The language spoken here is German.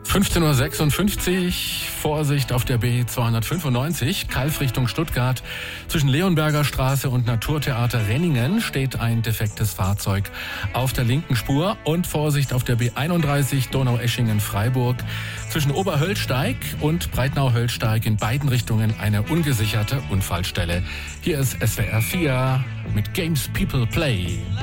15:56 Uhr, Vorsicht auf der B295, Kalf Richtung Stuttgart. Zwischen Leonberger Straße und Naturtheater Renningen steht ein defektes Fahrzeug auf der linken Spur. Und Vorsicht auf der B31 Donaueschingen-Freiburg. Zwischen Oberhöllsteig und Breitnau-Höllsteig in beiden Richtungen eine ungesicherte Unfallstelle. Hier ist SWR 4 mit Games People Play.